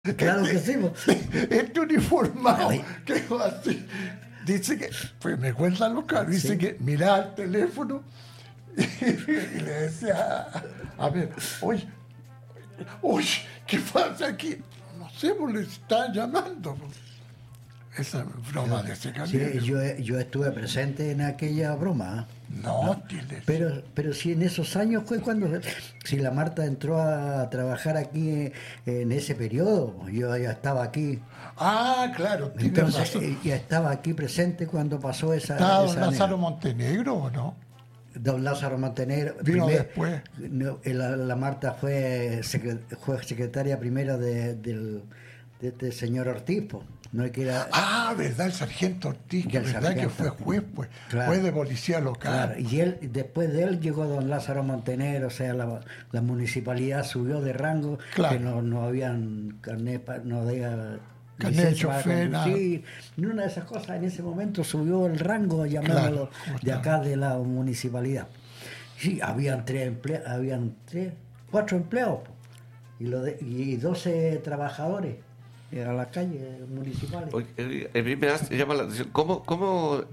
Claro que sí. Este uniformado, Ay. quedó así. Dice que, pues me cuentan los caros, dice Sí. que miraba el teléfono y le decía, a ver, oye, ¿qué pasa aquí? No sé, pues le están llamando. Esa broma de ese Sí, calibre. yo estuve presente en aquella broma. No, tiene. Pero si en esos años fue cuando, si la Marta entró a trabajar aquí en ese periodo, yo ya estaba aquí. Ah, claro, tiene Entonces, razón. ya estaba aquí presente cuando pasó ¿Estaba don esa Lázaro anécdota. Montenegro o no? Don Lázaro Montenegro, Vino después. la Marta fue, fue secretaria primero de este señor Ortiz, po. No es que era, Ah, verdad, el sargento Ortiz, que del verdad que sargento fue Ortiz. juez, pues. Claro. Juez de policía local. Claro, y él, después de él llegó don Lázaro Montenegro, o sea, la municipalidad subió de rango, Claro. que no habían carnet, no había Carnet de licencia para chofer, nada. conducir, ni una de esas cosas. En ese momento subió el rango, llamémoslo, Claro, de acá de la municipalidad. Sí, habían cuatro empleados, po, y 12 trabajadores a la calle municipales. Oye, a mí me llama la atención. ¿Cómo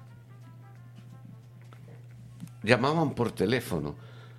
llamaban por teléfono?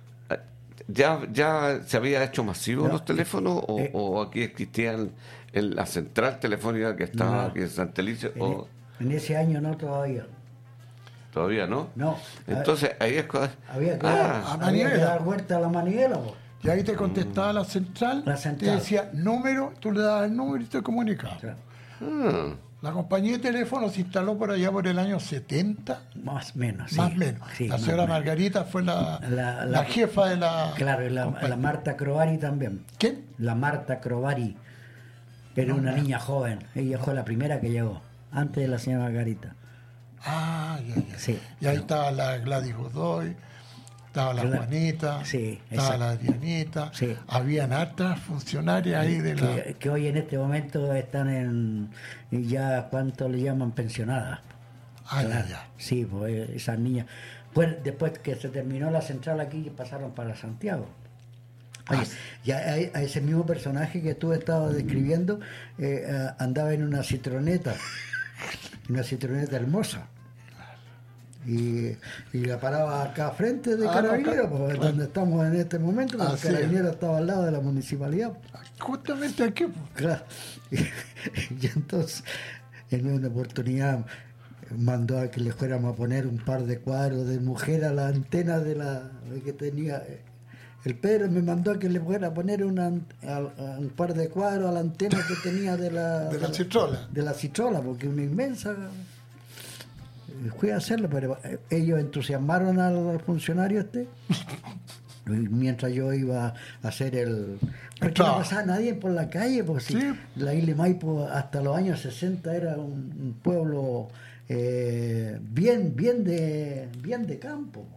¿Ya se había hecho masivo No, los teléfonos eh, o aquí existían en la central telefónica que estaba No. aquí en Santelice? O En ese año no todavía. todavía no. No. Entonces ahí es Había que, a había que manivela. dar vuelta a la manivela, po. Y ahí te contestaba la central, La te central. decía número, tú le dabas el número y te comunicaba. O sea, La compañía de teléfono se instaló por allá por el año 70, más o menos, sí. más o menos. Sí, La más señora o menos. Margarita fue la La- jefa de la Claro, la compañía. Marta Crovari también. ¿Quién? La Marta Crovari. Era una niña joven. Ella fue la primera que llegó, antes de la señora Margarita. Ah, ya. Sí. Y ahí estaba la Gladys Godoy, estaba la Juanita, Sí, estaba exacto. la Adrianita, Sí. habían hartas funcionarias ahí de la... Que hoy en este momento están ya, ¿cuánto le llaman? Pensionadas. Ah, Claro, ya. sí, pues esas niñas. Pues después que se terminó la central aquí, pasaron para Santiago. Oye, ya a ese mismo personaje que tú estabas describiendo andaba en una citroneta hermosa. Y la paraba acá frente de Ah, no, Carabineros, acá, pues, claro. donde estamos en este momento, porque Así es. Carabineros estaba al lado de la municipalidad. Justamente aquí, pues. Claro. Y entonces, en una oportunidad, mandó a que le fuéramos a poner un par de cuadros de mujer a la antena de que tenía. El Pedro me mandó a que le fuera a poner un par de cuadros a la antena que tenía de la Citrola. De la Citrola, porque una inmensa. Fui a hacerlo, pero ellos entusiasmaron al funcionario este. Mientras yo iba a hacer porque no pasaba nadie por la calle, porque Sí. la isla Maipo hasta los años 60 era un pueblo bien de campo.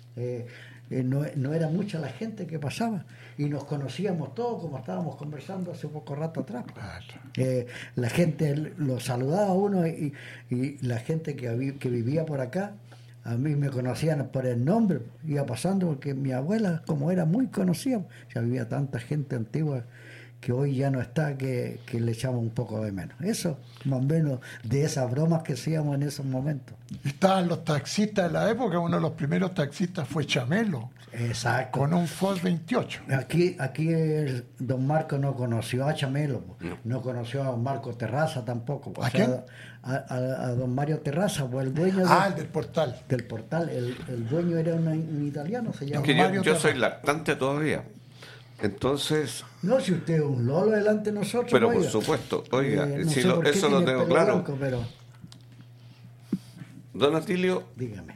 No era mucha la gente que pasaba y nos conocíamos todos, como estábamos conversando hace poco rato atrás. La gente lo saludaba a uno y la gente que vivía por acá a mí me conocían por el nombre, iba pasando porque mi abuela, como era muy conocida, ya vivía tanta gente antigua que hoy ya no está, que le echamos un poco de menos. Eso, más o menos, de esas bromas que hacíamos en esos momentos. Estaban los taxistas de la época, uno de los primeros taxistas fue Chamelo, Exacto. con un Ford 28. Aquí don Marco no conoció a Chamelo, no conoció a don Marco Terraza tampoco. ¿A quién? A don Mario Terraza, pues el dueño El del portal. del portal. El dueño era un italiano, se llama. Que Mario yo soy Terraza. lactante todavía. Entonces, No, si usted es un lolo delante de nosotros. pero por oiga. supuesto, oiga, No si sé por qué eso lo tiene tengo pelo claro. blanco, pero Don Atilio, dígame.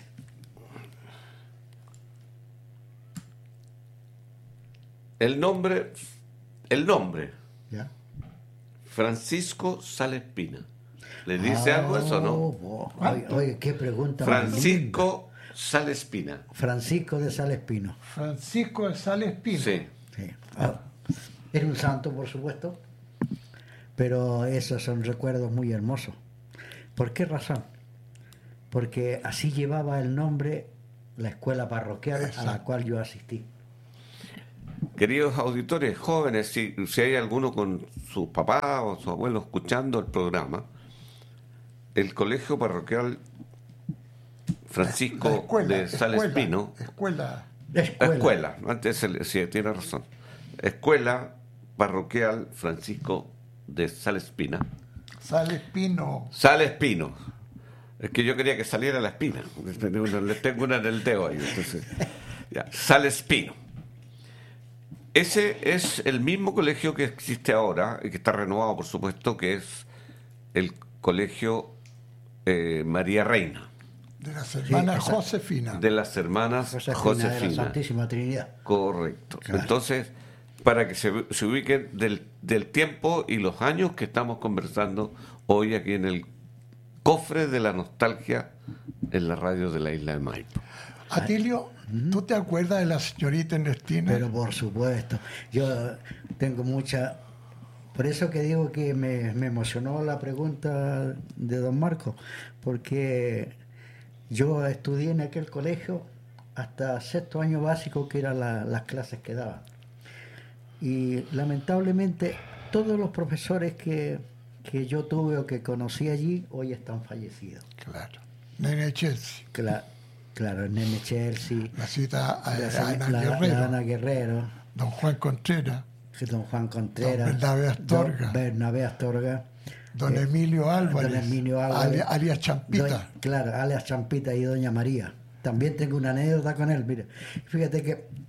el nombre, ¿Ya? Francisco Salespina. ¿Le dice algo eso o no? Oye, qué pregunta más linda. Francisco Salespina. Francisco de Salespino. Francisco de Sales Pino. Sí. Sí. Era un santo, por supuesto, pero esos son recuerdos muy hermosos. ¿Por qué razón? Porque así llevaba el nombre la escuela parroquial a la cual yo asistí. queridos auditores jóvenes, si hay alguno con sus papás o sus abuelos escuchando el programa, el Colegio Parroquial Francisco de Sales Pino. Escuela, antes sí, tiene razón. Escuela Parroquial Francisco de Sales Pino. Sales Pino. Es que yo quería que saliera la espina. Le tengo una en el dedo ahí. Entonces, ya. Sales Pino. Ese es el mismo colegio que existe ahora y que está renovado, por supuesto, que es el Colegio María Reina. De las hermanas Josefina. De las hermanas Josefina. De la Santísima Trinidad. Correcto. Claro. Entonces, para que se ubiquen del tiempo y los años que estamos conversando hoy aquí en el cofre de la nostalgia en la radio de la isla de Maipo. Atilio, ¿tú te acuerdas de la señorita Ernestina? Pero por supuesto, yo tengo mucha... Por eso que digo que me emocionó la pregunta de don Marco, porque yo estudié en aquel colegio hasta sexto año básico, que eran las clases que daban. Y lamentablemente todos los profesores que yo tuve o que conocí allí hoy están fallecidos. Claro. Nene Chelsea. Claro, el Nene Chelsea. La cita Ana Guerrero. Don Juan Contreras. Don Juan Contreras. Don Bernabé Astorga. Don Emilio Álvarez. Alias Champita. Alias Champita y doña María. También tengo una anécdota con él. Mire, fíjate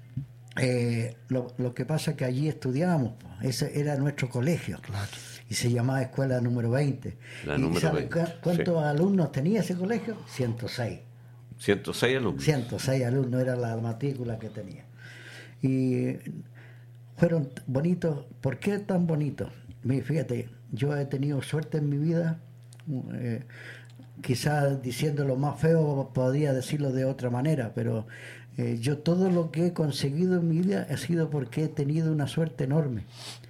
que lo que pasa es que allí estudiábamos. Ese era nuestro colegio. Claro. Y se llamaba Escuela Número 20. ¿Y sabe cuántos alumnos tenía ese colegio? 106. 106 alumnos. 106 alumnos era la matrícula que tenía. Y fueron bonitos. ¿Por qué tan bonitos? Fíjate, yo he tenido suerte en mi vida. Quizás diciendo lo más feo podría decirlo de otra manera, pero yo todo lo que he conseguido en mi vida ha sido porque he tenido una suerte enorme.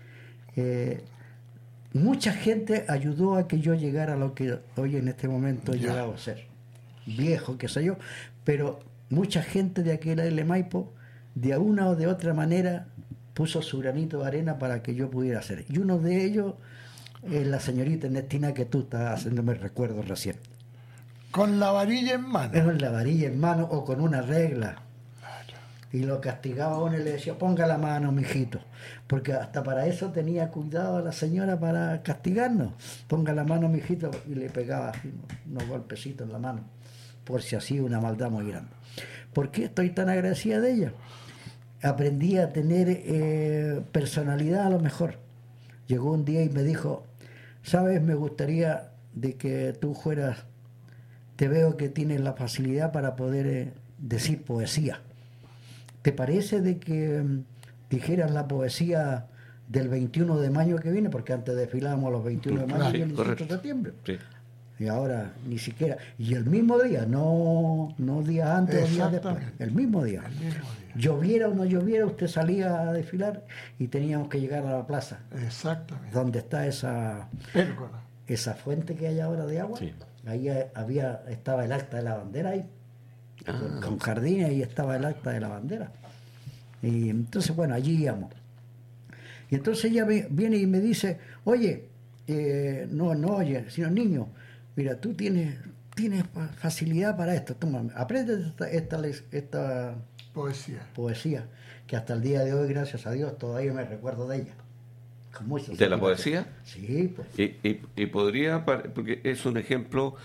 Mucha gente ayudó a que yo llegara a lo que hoy en este momento he llegado a ser. Viejo, qué sé yo, pero mucha gente de aquí de la isla de Maipo, de una o de otra manera, puso su granito de arena para que yo pudiera hacer. Y uno de ellos es la señorita Ernestina, que tú estás haciéndome recuerdo recién. Con la varilla en mano. Con la varilla en mano o con una regla. Y lo castigaba a uno y le decía, ponga la mano, mijito. Porque hasta para eso tenía cuidado a la señora para castigarnos. Ponga la mano, mijito, y le pegaba así, unos golpecitos en la mano, por si hacía una maldad muy grande. ¿Por qué estoy tan agradecida de ella? Aprendí a tener personalidad a lo mejor. Llegó un día y me dijo, ¿sabes? Me gustaría de que tú fueras, te veo que tienes la facilidad para poder decir poesía. ¿Te parece de que dijeras la poesía del 21 de mayo que viene? Porque antes desfilábamos los 21 de mayo y el 18 de septiembre. Sí. Y ahora ni siquiera. Y el mismo día, no días antes o días después. El mismo día. Lloviera o no lloviera, usted salía a desfilar y teníamos que llegar a la plaza. Exactamente. Donde está esa fuente que hay ahora de agua. Sí. Ahí estaba el acta de la bandera ahí. Con jardines, y estaba el acta de la bandera. Y entonces, bueno, allí íbamos. Y entonces ella viene y me dice, oye, no oye, sino niño, mira, tú tienes facilidad para esto, toma, aprende esta poesía, que hasta el día de hoy, gracias a Dios, todavía me recuerdo de ella. ¿De la poesía? Sí, pues. Y podría, porque es un ejemplo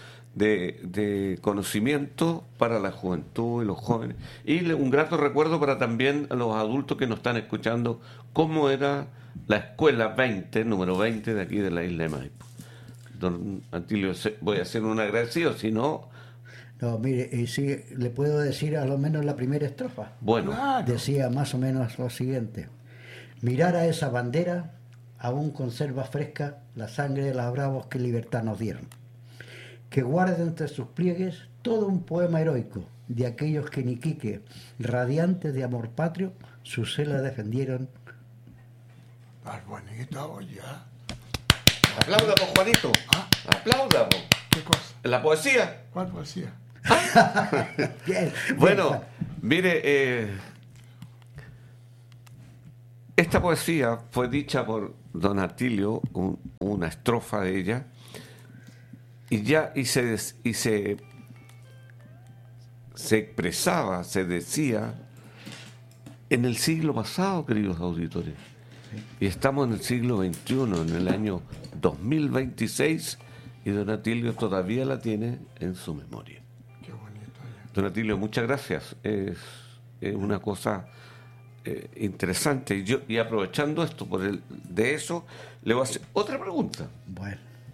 de conocimiento para la juventud y los jóvenes, y un grato recuerdo para también los adultos que nos están escuchando, cómo era la escuela 20, número 20 de aquí de la isla de Maipo. Don Atilio, voy a ser un agradecido, si no... No, mire, sí, le puedo decir a lo menos la primera estrofa. Bueno. Decía más o menos lo siguiente: mirar a esa bandera, aún conserva fresca la sangre de los bravos que libertad nos dieron, que guarda entre sus pliegues todo un poema heroico de aquellos que en Iquique, radiantes de amor patrio, su cela defendieron. Más bonito, ya. Aplauda, por Juanito. Aplauda, por. ¿Qué cosa? ¿La poesía? ¿Cuál poesía? Bien, bueno, bien. mire, Esta poesía fue dicha por don Atilio, una estrofa de ella, y se expresaba, se decía en el siglo pasado, queridos auditores. Y estamos en el siglo XXI, en el año 2026, y don Atilio todavía la tiene en su memoria. Qué bonito. Don Atilio, muchas gracias. Es una cosa interesante. Y aprovechando esto, de eso, le voy a hacer otra pregunta. Bueno.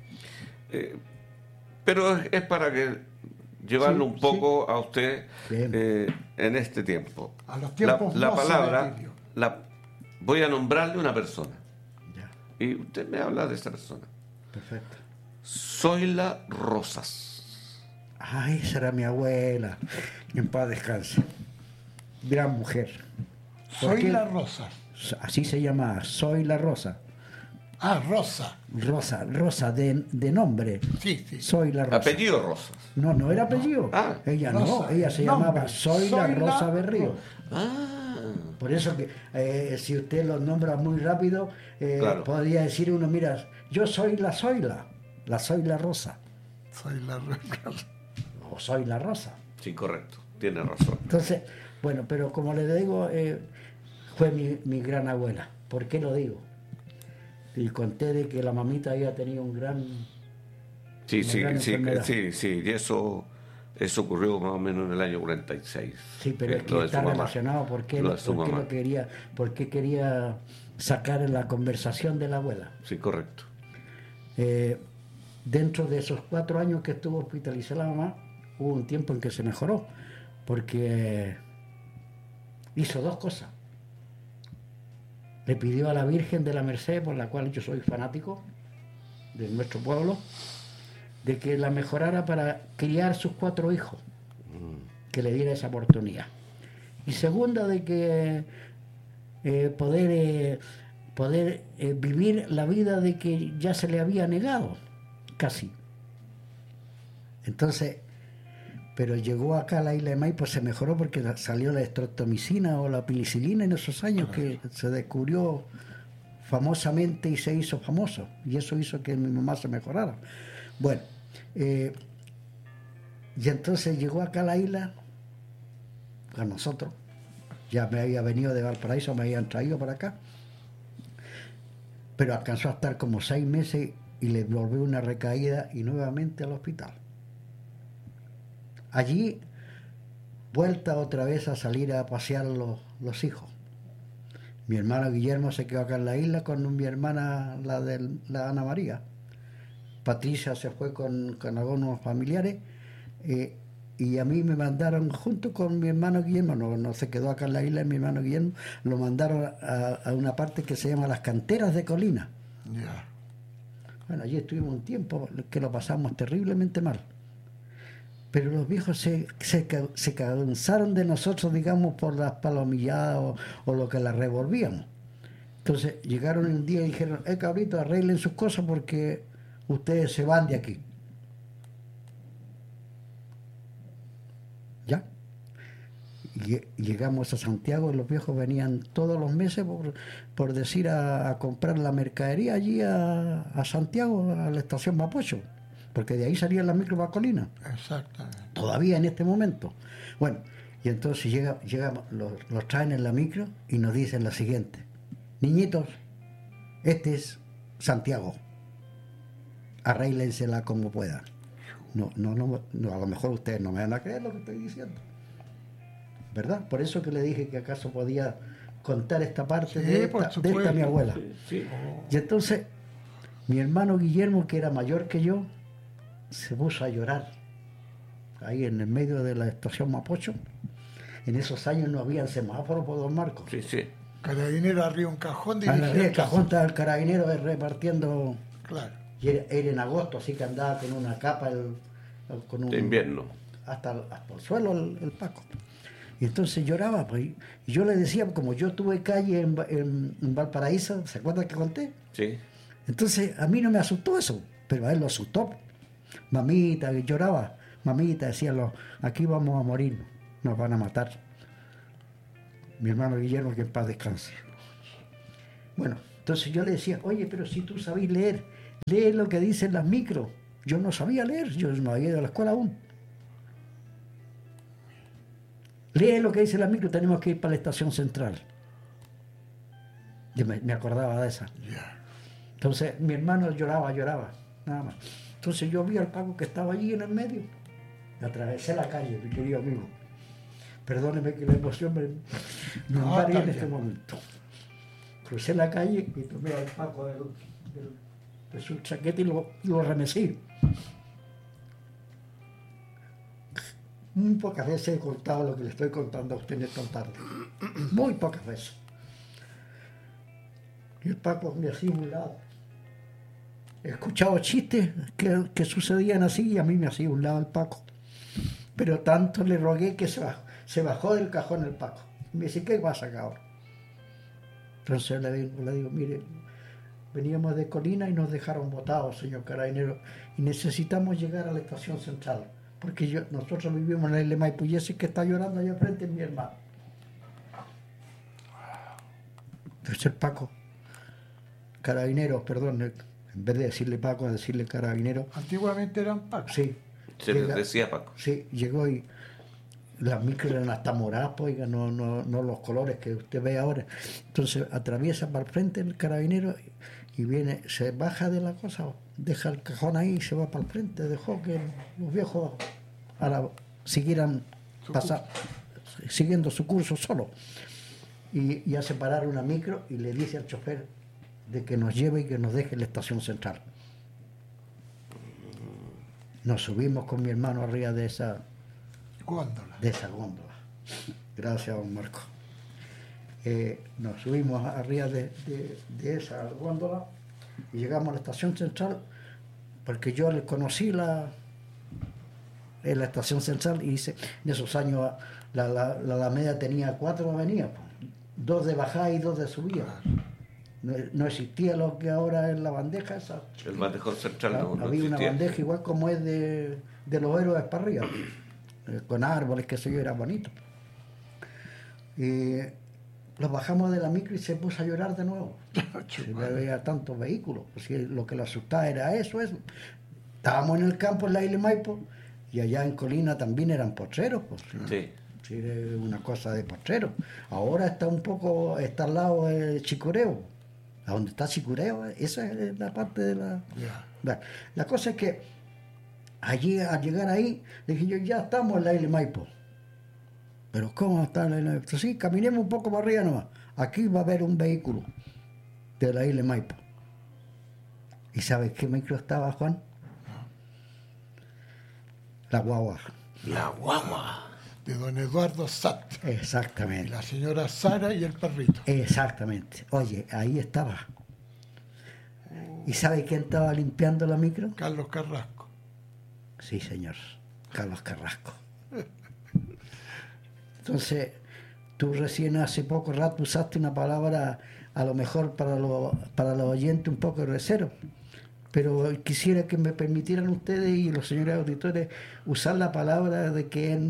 Pero es para llevarlo un poco a usted en este tiempo. A los tiempos la mozos palabra, de Atilio. voy a nombrarle una persona. Ya. Y usted me habla de esa persona. Perfecto. Zoila Rosas. Ay, esa era mi abuela. En paz descanse. Gran mujer. ¿Por qué? Zoila Rosa. Así se llama, Zoila Rosa. Ah, Rosa. Rosa de nombre. Sí. Zoila Rosa. Apellido Rosas. No era apellido. Ah, ella Rosa, no, ella se nombre. llamaba Zoila Rosa Berrío. Ah, Por eso que si usted los nombra muy rápido, claro. podría decir uno, mira, yo soy la Zoila Rosa, Zoila Rosa. o soy la Rosa. sí, correcto. Tiene razón. Entonces, bueno, pero como le digo, fue mi gran abuela. ¿Por qué lo digo? Y conté de que la mamita había tenido un gran... Sí, una gran enfermedad. sí. Y eso ocurrió más o menos en el año 46. Sí, pero es lo que de está su mamá. relacionado porque Lo de su mamá. por qué quería sacar en la conversación de la abuela. Sí, correcto. Dentro de esos 4 años que estuvo hospitalizada la mamá, hubo un tiempo en que se mejoró, porque hizo 2 cosas. Le pidió a la Virgen de la Merced, por la cual yo soy fanático, de nuestro pueblo, de que la mejorara para criar sus 4 hijos, que le diera esa oportunidad. Y segunda, de que poder vivir la vida de que ya se le había negado, casi. Entonces, pero llegó acá a la isla de Maipo, se mejoró porque salió la estreptomicina o la penicilina en esos años que se descubrió famosamente y se hizo famoso, y eso hizo que mi mamá se mejorara. Bueno, y entonces llegó acá a la isla a nosotros, ya me había venido de Valparaíso, me habían traído para acá, pero alcanzó a estar como 6 meses y le volvió una recaída y nuevamente al hospital. Allí, vuelta otra vez a salir a pasear los hijos. Mi hermano Guillermo se quedó acá en la isla con mi hermana, la Ana María. Patricia se fue con algunos familiares y a mí me mandaron junto con mi hermano Guillermo, no se quedó acá en la isla, mi hermano Guillermo, lo mandaron a una parte que se llama Las Canteras de Colina. Ya. Bueno, allí estuvimos un tiempo que lo pasamos terriblemente mal. Pero los viejos se cansaron de nosotros, digamos, por las palomilladas o lo que las revolvíamos. Entonces llegaron un día y dijeron, cabritos, arreglen sus cosas porque ustedes se van de aquí. ¿Ya? Y llegamos a Santiago y los viejos venían todos los meses, por decir, a comprar la mercadería allí a Santiago, a la estación Mapocho, porque de ahí salían las micro para Colina. Exactamente. Todavía en este momento. Bueno, y entonces llegamos, los traen en la micro y nos dicen lo siguiente: niñitos, este es Santiago, arréglensela como puedan. No, a lo mejor ustedes no me van a creer lo que estoy diciendo, ¿verdad? Por eso que le dije que acaso podía contar esta parte de esta mi abuela. Sí. Y entonces mi hermano Guillermo, que era mayor que yo, se puso a llorar ahí en el medio de la estación Mapocho. En esos años no había semáforo por Don Marcos. Sí. Carabinero arriba un cajón Arriba dirigiendo. el cajón estaba el carabinero repartiendo. Claro. Y era en agosto, así que andaba con una capa con un, De invierno. hasta el suelo el Paco. Y entonces lloraba, pues, y yo le decía, como yo tuve calle en Valparaíso, ¿se acuerdan que conté? Sí. Entonces a mí no me asustó eso, pero a él lo asustó. Mamita, lloraba, mamita, decía, aquí vamos a morir, nos van a matar. Mi hermano Guillermo, que en paz descanse. Bueno, entonces yo le decía, oye, pero si tú sabes leer, lee lo que dicen las micros. Yo no sabía leer, yo no había ido a la escuela aún. Lee lo que dice las micros, tenemos que ir para la estación central. Yo me acordaba de esa. Ya. Entonces mi hermano lloraba, nada más. Entonces yo vi al Paco que estaba allí en el medio. Atravesé la calle, mi querido amigo. Perdóneme que la emoción me invade en este momento. Crucé la calle y tomé al Paco de su chaqueta y lo remecí. Muy pocas veces he contado lo que le estoy contando a usted en esta tarde. Muy pocas veces. Y el Paco me hacía un lado. He escuchado chistes que sucedían así y a mí me hacía un lado el Paco. Pero tanto le rogué que se bajó del cajón el Paco. Y me dice, ¿qué pasa ahora? Entonces le digo, mire, veníamos de Colina y nos dejaron botados, señor carabinero, y necesitamos llegar a la estación central, porque nosotros vivimos en la isla Maipo y ese que está llorando allá frente es mi hermano. Entonces el Paco, carabinero, perdón, en vez de decirle Paco, a decirle carabinero. Antiguamente eran Paco. Sí. Se les decía Paco. Sí, llegó y las micros eran hasta moradas, pues, oiga, no los colores que usted ve ahora. Entonces atraviesa para el frente el carabinero y viene, se baja de la cosa, deja el cajón ahí y se va para el frente. Dejó que los viejos siguieran siguiendo su curso solo. Y ya se pararon una micro y le dice al chofer de que nos lleve y que nos deje en la estación central. Nos subimos con mi hermano arriba de esa góndola. Gracias, don Marco. Nos subimos arriba de esa góndola y llegamos a la estación central porque yo le conocí en la estación central y hice, en esos años la Alameda tenía 4 avenidas, 2 de bajada y 2 de subida. No existía lo que ahora es la bandeja esa. El bandejón central no había existía. Una bandeja igual como es de los héroes para arriba, con árboles, qué sé yo, era bonito. Y los bajamos de la micro y se puso a llorar de nuevo. Se veía tantos vehículos, pues, lo que le asustaba era eso. Estábamos en el campo, en la isla Maipo, y allá en Colina también eran potreros, pues. Sí. Sí, una cosa de potrero. Ahora está al lado de Chicureo. ¿A dónde está Chicureo? Esa es la parte de la... Yeah. La cosa es que allí, al llegar ahí, dije yo, ya estamos en la isla Maipo. Pero ¿cómo está la isla Maipo? Sí, caminemos un poco para arriba nomás. Aquí va a haber un vehículo de la isla Maipo. ¿Y sabes qué micro estaba, Juan? La guagua. La guagua. De don Eduardo Satt. Exactamente. Y la señora Sara y el perrito. Exactamente. Oye, ahí estaba. ¿Y sabe quién estaba limpiando la micro? Carlos Carrasco. Sí, señor. Carlos Carrasco. Entonces, tú recién hace poco rato usaste una palabra a lo mejor para los oyentes un poco recero. Pero quisiera que me permitieran ustedes y los señores auditores usar la palabra de que él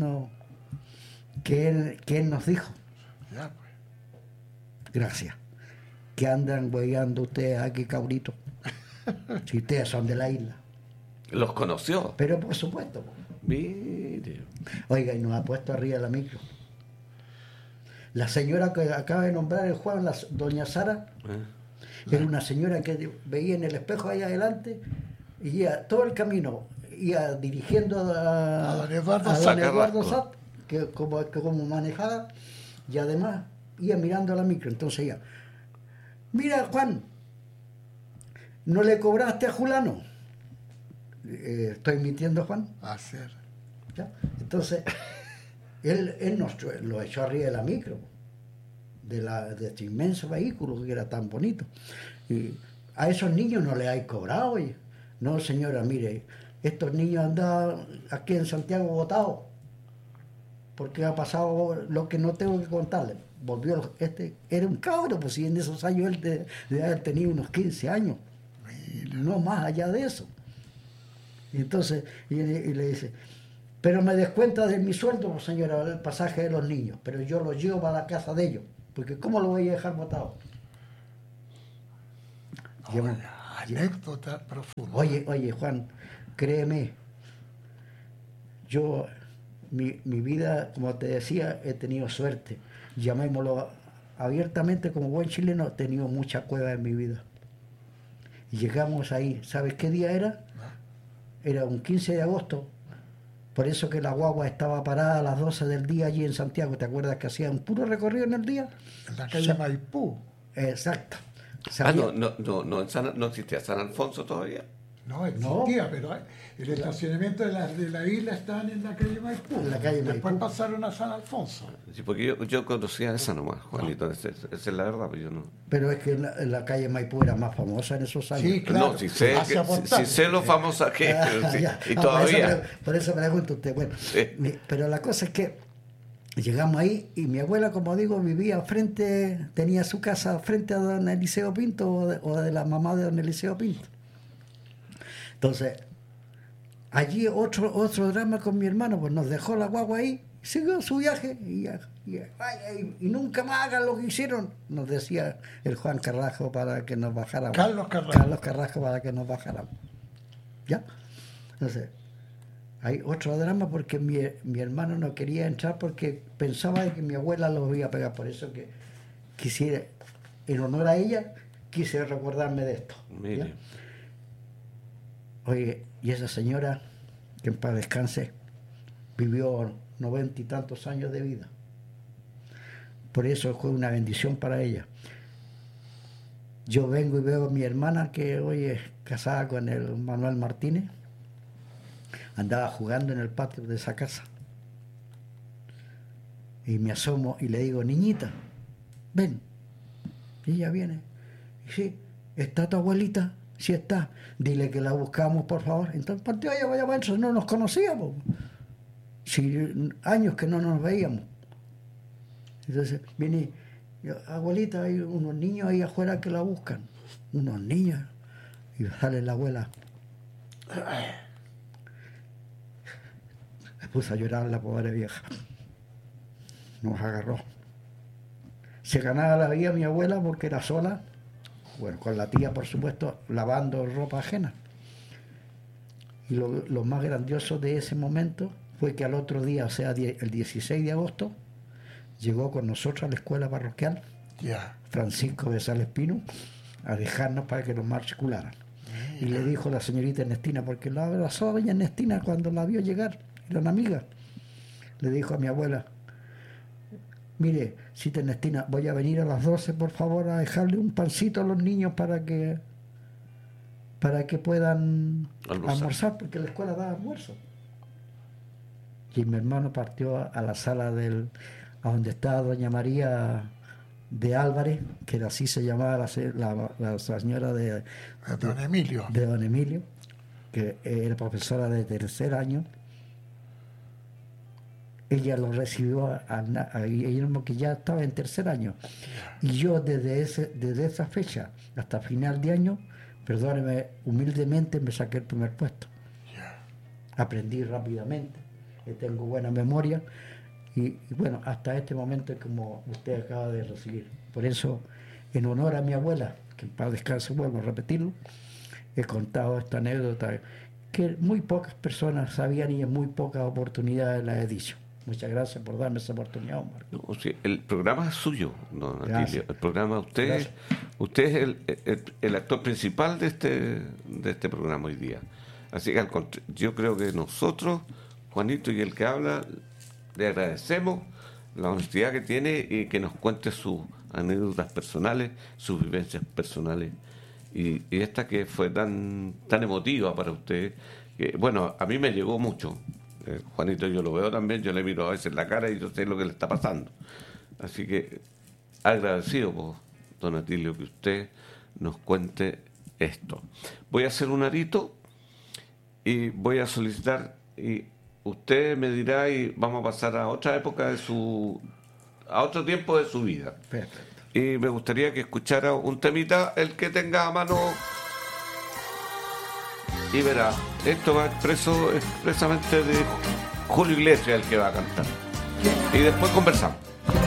nos dijo. Ya, pues. Gracias. Que andan hueveando ustedes aquí, cabritos. Si ustedes son de la isla. ¿Los conoció? Pero por supuesto. Mire. Oiga, y nos ha puesto arriba la micro. La señora que acaba de nombrar el Juan, doña Sara, era una señora que veía en el espejo ahí adelante y iba todo el camino, iba dirigiendo a don Eduardo Satt, que como manejaba, y además iba mirando a la micro. Entonces ella, mira, Juan, ¿no le cobraste a Julano? ¿Estoy mintiendo, Juan? Hacer. ¿Ya? Entonces él nos lo echó arriba de la micro, de este inmenso vehículo que era tan bonito. Y a esos niños no les hay cobrado, oye. No, señora, mire, estos niños andaban aquí en Santiago botados porque ha pasado lo que no tengo que contarle. Volvió, era un cabro, pues si en esos años él de haber tenido unos 15 años. Mira. No más allá de eso. Y entonces, y le dice, pero me descuenta de mi sueldo, señora, el pasaje de los niños, pero yo los llevo para la casa de ellos, porque ¿cómo lo voy a dejar botado? Anécdota profunda. Oye, Juan, créeme, yo, mi vida, como te decía, he tenido suerte. Llamémoslo abiertamente, como buen chileno, he tenido mucha cueva en mi vida. Y llegamos ahí, ¿sabes qué día era? Era un 15 de agosto. Por eso que la guagua estaba parada a las 12 del día allí en Santiago. ¿Te acuerdas que hacía un puro recorrido en el día? En la calle Maipú. Exacto. No existía San Alfonso todavía. No existía, pero el estacionamiento de la isla estaban en la calle Maipú. En la calle Maipú. Después pasaron a San Alfonso. Sí, porque yo conocía esa nomás, Juanito. Esa es la verdad, pero yo no. Pero es que la calle Maipú era más famosa en esos años. Sí, claro. No, si sé lo famosa que es. Sí, Ya. y todavía. Por eso me pregunto usted. Bueno, Sí. pero la cosa es que llegamos ahí y mi abuela, como digo, vivía frente, tenía su casa frente a don Eliseo Pinto o de la mamá de don Eliseo Pinto. Entonces, allí otro drama con mi hermano, pues nos dejó la guagua ahí, siguió su viaje y nunca más hagan lo que hicieron, nos decía el Juan Carrasco para que nos bajáramos. Carlos Carrasco para que nos bajáramos. ¿Ya? Entonces, hay otro drama porque mi hermano no quería entrar porque pensaba que mi abuela los iba a pegar, por eso que quisiera, en honor a ella, quise recordarme de esto. Mire. Oye, y esa señora, que en paz descanse, vivió 90 y tantos años de vida. Por eso fue una bendición para ella. Yo vengo y veo a mi hermana, que hoy es casada con el Manuel Martínez, andaba jugando en el patio de esa casa. Y me asomo y le digo, niñita, ven. Y ella viene. Y sí, ¿está tu abuelita? Sí está. Dile que la buscamos, por favor. Entonces partió ella, vaya adentro, no nos conocíamos. Sí, años que no nos veíamos. Entonces viene, abuelita, hay unos niños ahí afuera que la buscan. Unos niños. Y sale la abuela. Me puso a llorar la pobre vieja. Nos agarró. Se ganaba la vida mi abuela porque era sola. Bueno, con la tía, por supuesto, lavando ropa ajena. Y lo más grandioso de ese momento fue que al otro día, o sea, el 16 de agosto, llegó con nosotros a la escuela parroquial, Francisco de Sales Pino, a dejarnos para que nos matricularan. Y le dijo la señorita Ernestina, porque la abrazó a doña Ernestina cuando la vio llegar, eran amigas, le dijo a mi abuela, mire, cita Ernestina, voy a venir a las 12, por favor, a dejarle un pancito a los niños para que puedan almorzar, porque la escuela da almuerzo. Y mi hermano partió a la sala a donde estaba doña María de Álvarez, que así se llamaba la señora de don Emilio. De don Emilio, que era profesora de tercer año. Ella lo recibió ella que ya estaba en tercer año. Y yo desde esa fecha hasta final de año, perdóneme, humildemente me saqué el primer puesto. Aprendí rápidamente, tengo buena memoria y bueno, hasta este momento como usted acaba de recibir. Por eso, en honor a mi abuela, que en paz descanse, vuelvo a repetirlo, he contado esta anécdota que muy pocas personas sabían y en muy pocas oportunidades la he dicho. Muchas gracias por darme esa oportunidad, Omar. No, sí, el programa es suyo, don Atilio. Gracias. El programa, usted es el actor principal de este programa hoy día. Así que yo creo que nosotros, Juanito y el que habla, le agradecemos la honestidad que tiene y que nos cuente sus anécdotas personales, sus vivencias personales. Y esta que fue tan emotiva para usted, que, bueno, a mí me llegó mucho. Juanito, yo lo veo también, yo le miro a veces la cara y yo sé lo que le está pasando. Así que agradecido por don Atilio que usted nos cuente esto. Voy a hacer un arito y voy a solicitar, y usted me dirá, y vamos a pasar a otra época a otro tiempo de su vida. Perfecto. Y me gustaría que escuchara un temita, el que tenga a mano. Y verá, esto va expresamente de Julio Iglesias, el que va a cantar. Y después conversamos.